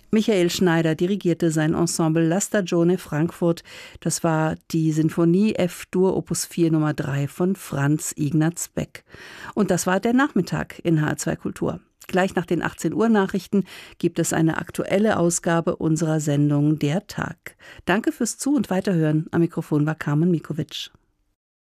Michael Schneider dirigierte sein Ensemble La Stagione Frankfurt. Das war die Sinfonie F-Dur Opus 4 Nummer 3 von Franz Ignaz Beck. Und das war der Nachmittag in HR2 Kultur. Gleich nach den 18 Uhr Nachrichten gibt es eine aktuelle Ausgabe unserer Sendung Der Tag. Danke fürs Zu- und Weiterhören. Am Mikrofon war Carmen Mikovic.